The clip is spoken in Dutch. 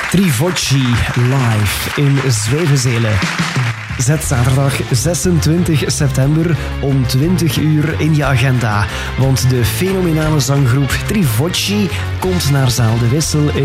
Trivocci live in Zwevenzelen. Zet zaterdag 26 september om 20 uur in je agenda. Want de fenomenale zanggroep Trivocci komt naar Zaal de Wissel